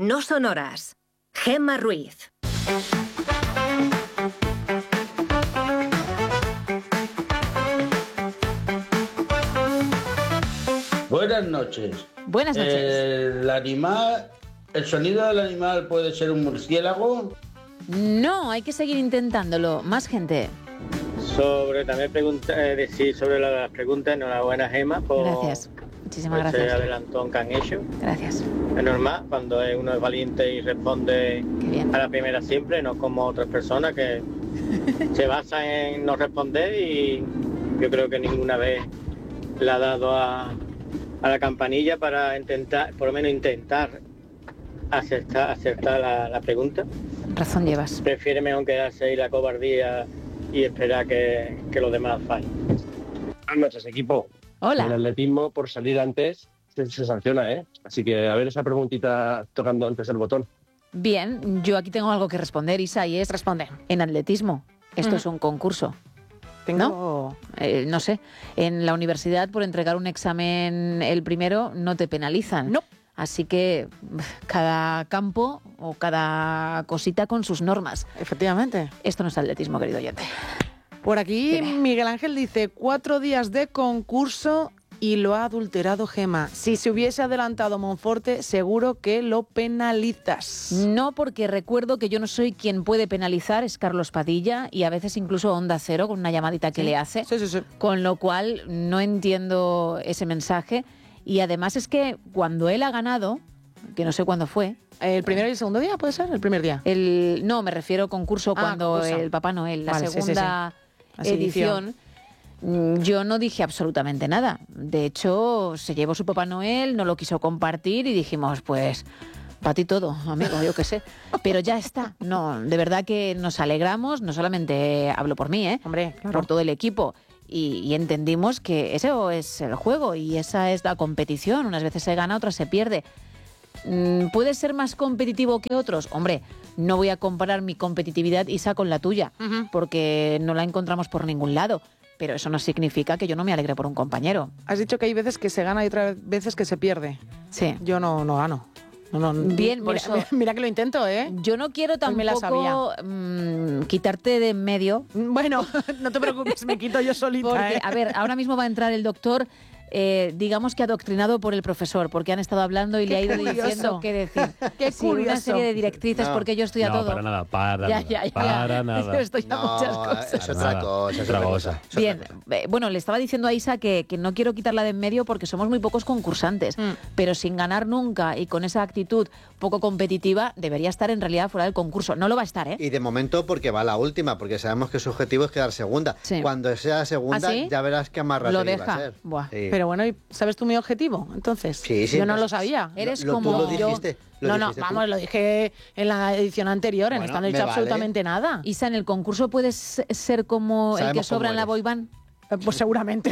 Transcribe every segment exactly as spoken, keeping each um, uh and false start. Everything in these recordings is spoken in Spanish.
no sonoras. Gemma Ruiz. Buenas noches. Buenas noches. El animal, el sonido del animal puede ser un murciélago. No, hay que seguir intentándolo. Más gente. Sobre también pregunta, eh, decir sobre las preguntas, enhorabuena Gemma por Gracias. Muchísimas ese gracias. adelantón que han hecho. Gracias. Es normal cuando uno es valiente y responde a la primera siempre, no como otras personas que se basan en no responder, y yo creo que ninguna vez le ha dado a, a la campanilla para intentar, por lo menos intentar acertar, acertar la, la pregunta. Razón llevas. Prefiere mejor quedarse ahí la cobardía y esperar que, que los demás fallen. Buenas noches, equipo. Hola. El atletismo, por salir antes, se, se sanciona, ¿eh? Así que a ver esa preguntita tocando antes el botón. Bien, yo aquí tengo algo que responder, Isa, y es... Responde. En atletismo, esto Mm. es un concurso. Tengo... ¿No? Eh, no sé. En la universidad, por entregar un examen el primero, no te penalizan. No. Así que cada campo o cada cosita con sus normas. Efectivamente. Esto no es atletismo, querido oyente. Por aquí Dime. Miguel Ángel dice, cuatro días de concurso y lo ha adulterado Gemma. Si se hubiese adelantado Monforte, seguro que lo penalizas. No, porque recuerdo que yo no soy quien puede penalizar, es Carlos Padilla, y a veces incluso Onda Cero con una llamadita que ¿Sí? le hace. Sí, sí, sí. Con lo cual no entiendo ese mensaje. Y además es que cuando él ha ganado, que no sé cuándo fue... ¿El primero y el segundo día puede ser? ¿El primer día? El, no, me refiero concurso Ah, cuando concurso. el Papá Noel, la Vale, sí, sí, segunda La sedición. edición, mm, yo no dije absolutamente nada. De hecho, se llevó su Papá Noel, no lo quiso compartir y dijimos, pues, para ti todo, amigo, yo qué sé. Pero ya está. No, de verdad que nos alegramos, no solamente hablo por mí, ¿eh? Hombre, claro. Por todo el equipo. Y, y entendimos que eso es el juego y esa es la competición. Unas veces se gana, otras se pierde. ¿Puede ser más competitivo que otros? Hombre, no voy a comparar mi competitividad, Isa, con la tuya, Ujú. porque no la encontramos por ningún lado. Pero eso no significa que yo no me alegre por un compañero. Has dicho que hay veces que se gana y otras veces que se pierde. Sí. Yo no, no gano. No, no, Bien, por mira, eso- mira que lo intento, ¿eh? Yo no quiero Hoy me la tampoco mm, quitarte de en medio. Bueno, no te preocupes, me quito yo solita, Porque, ¿eh? a ver, ahora mismo va a entrar el doctor, eh, digamos que adoctrinado por el profesor, porque han estado hablando y Qué le ha ido curioso. diciendo qué decir. Qué Sí, una curioso. serie de directrices, No. porque yo estoy a No, todo. para nada, para Ya, nada, ya, ya. para Es nada. que estoy a muchas No, cosas. es otra Nada. cosa. Es Otra otra cosa. cosa. es Bien, otra cosa. eh, bueno, le estaba diciendo a Isa que, que no quiero quitarla de en medio porque somos muy pocos concursantes, Mm. pero sin ganar nunca y con esa actitud poco competitiva debería estar en realidad fuera del concurso. No lo va a estar, ¿eh? Y de momento porque va a la última, porque sabemos que su objetivo es quedar segunda. Sí. Cuando sea segunda, ¿Ah, sí? ya verás qué amarrategui Lo va a deja. ser. Buah. Sí. Pero bueno, ¿y ¿sabes tú mi objetivo? Entonces, Sí, sí, yo no pues- lo sabía. Eres Lo- como tú lo yo. dijiste. Lo No, no, dijiste tú. vamos, lo dije en la edición anterior, en Bueno, esta no he me dicho vale. absolutamente nada. Isa, ¿en el concurso puedes ser como el que Sabemos sobra cómo en la eres. boyband? Eh, Pues seguramente.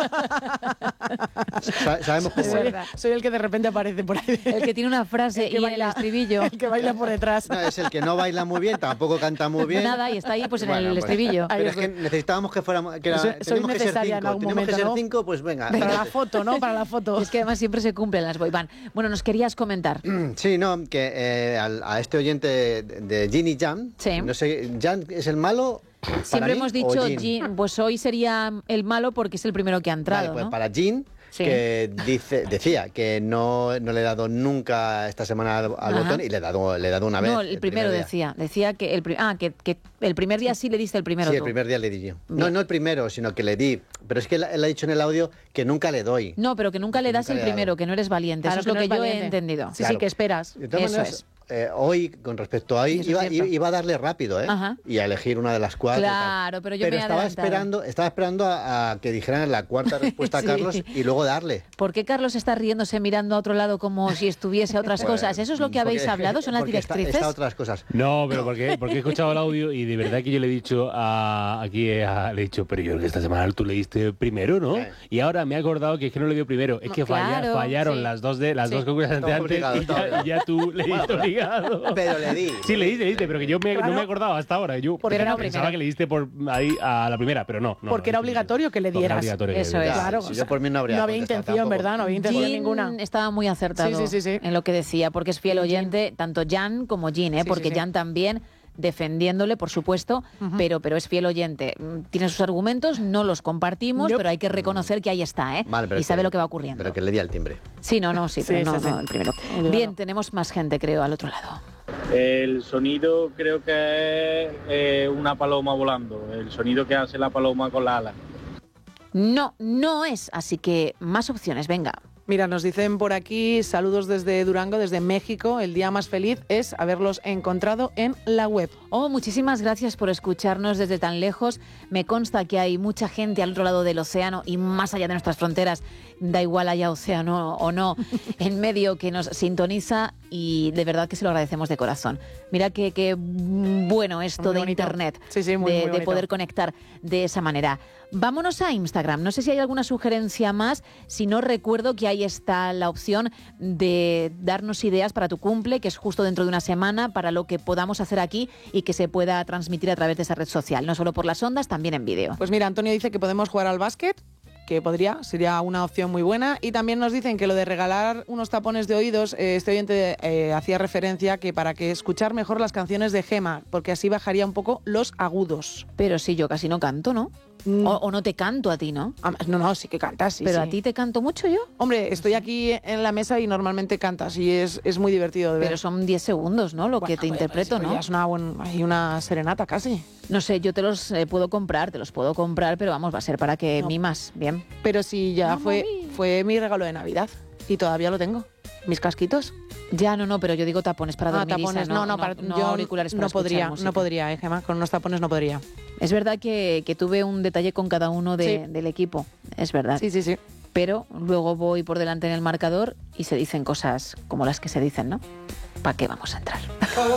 Sa- sabemos cómo soy, es. soy el que de repente aparece por ahí. El que tiene una frase El que y baila- el estribillo. El que baila por detrás. No, es el que no baila muy bien, tampoco canta muy bien. Nada, y está ahí pues en Bueno, el pues- estribillo. Ahí Pero es estoy. que necesitábamos que fuéramos. Que era- Soy- soy teníamos que ser necesaria en cinco. algún Tenemos que momento, ser ¿no? cinco, pues venga. Para la foto, ¿no? Para la foto. Es que además siempre se cumplen las boyband. Bueno, nos querías comentar. Sí, no, que eh, al- a este oyente de, de Ginny Jam, Sí. no sé, ¿Jan es el malo? para Siempre mí, hemos o dicho, Jin? Jin, pues hoy sería el malo porque es el primero que ha entrado, Vale, pues ¿no? para Jean, Sí. que dice, decía que no, no le he dado nunca esta semana al, al Ajá. botón y le he dado, le he dado una vez. No, el, primero primer día. decía. Decía que el, pri- ah, que, que el primer día sí le diste el primero Sí, tú. el primer día le di yo. No, Bien. no el primero, sino que le di. Pero es que él, él ha dicho en el audio que nunca le doy. No, pero que nunca le das Nunca el le he dado. primero, que no eres valiente. Claro, Eso es lo no que eres yo he valiente. entendido. Sí, sí, Claro. que esperas. De todas Eso maneras, es. eh, hoy, con respecto a hoy, Eso es iba, cierto. iba- iba a darle rápido, ¿eh? Ajá. Y a elegir una de las cuatro. y tal. Claro, pero yo me he estaba adelantado. esperando, estaba esperando a, a que dijeran la cuarta respuesta Sí. a Carlos y luego darle. ¿Por qué Carlos está riéndose mirando a otro lado como si estuviese a otras Pues, cosas? ¿Eso es lo que habéis porque- hablado? ¿Son las porque está- directrices? Está, otras cosas. No, pero porque, porque he escuchado el audio y de verdad que yo le he dicho a, aquí a- le he dicho, pero yo creo que esta semana tú le diste primero, ¿no? Eh. Y ahora me he acordado que es que no le dio primero, es No, que falla- claro, fallaron sí. las dos de las Sí. dos concursantes Estaba antes obligado, y, estaba ya, y ya tú le diste Bueno, pero- obligado. Pero le di. Sí, le diste, le diste, pero que yo me, Claro. no me acordaba hasta ahora. Yo Porque era pensaba primero. que le diste por ahí a la primera, pero no. no Porque no, era sí, sí. obligatorio que le Porque era dieras. obligatorio que Eso le es. dieras. Claro, Si o yo sea, por mí no habría no había contestado intención, tampoco. ¿verdad? No había intención Jean ninguna. estaba muy acertado Sí, sí, sí, sí. en lo que decía, porque es fiel Jean. oyente, tanto Jan como Jean, ¿eh? Sí, porque sí, sí. Jan también defendiéndole, por supuesto, Ujú. pero, pero es fiel oyente. Mm, Tiene sus argumentos, no los compartimos, Nope. pero hay que reconocer que ahí está, ¿eh? Vale, pero y sabe que- lo que va ocurriendo. Pero que le di al timbre. Sí, no, no, sí, Sí, pero no, sí, sí. no, el primero. El Bien, verano. tenemos más gente, creo, al otro lado. El sonido creo que es eh, una paloma volando, el sonido que hace la paloma con la ala. No, no es, así que más opciones, venga. Mira, nos dicen por aquí, saludos desde Durango, desde México. El día más feliz es haberlos encontrado en la web. Oh, muchísimas gracias por escucharnos desde tan lejos. Me consta que hay mucha gente al otro lado del océano y más allá de nuestras fronteras, da igual haya océano o no, en medio que nos sintoniza y de verdad que se lo agradecemos de corazón. Mira qué qué bueno esto Muy de bonito. Internet, Sí, sí, muy, de, muy de bonito. poder conectar de esa manera. Vámonos a Instagram. No sé si hay alguna sugerencia más. Si no, recuerdo que ahí está la opción de darnos ideas para tu cumple, que es justo dentro de una semana, para lo que podamos hacer aquí y que se pueda transmitir a través de esa red social. No solo por las ondas, también en vídeo. Pues mira, Antonio dice que podemos jugar al básquet, que podría, sería una opción muy buena. Y también nos dicen que lo de regalar unos tapones de oídos, eh, este oyente eh, hacía referencia que para que escuchar mejor las canciones de Gema, porque así bajaría un poco los agudos. Pero sí, yo casi no canto, ¿no? Mm. O, o no te canto a ti, ¿no? Ah, no, no, sí que cantas, sí, Pero sí. a ti te canto mucho yo. Hombre, estoy aquí en la mesa y normalmente cantas y es, es muy divertido de ver. Pero son diez segundos, ¿no? Lo Bueno, que te pues, interpreto, pues ¿no? ya es una, buen- hay una serenata casi. No sé, yo te los eh, puedo comprar, te los puedo comprar, pero vamos, va a ser para que No. mimas, bien. Pero sí, ya Mamma fue, mía. fue mi regalo de Navidad y todavía lo tengo. Mis casquitos. Ya, no, no, pero yo digo tapones para Ah, dormir, Isa, tapones. no, No, no, para, no yo auriculares para no escuchar podría, música. no podría, eh, Gemma, con unos tapones no podría. Es verdad que, que tuve un detalle con cada uno de- Sí. del equipo, es verdad. Sí, sí, sí. Pero luego voy por delante en el marcador y se dicen cosas como las que se dicen, ¿no? ¿Para qué vamos a entrar?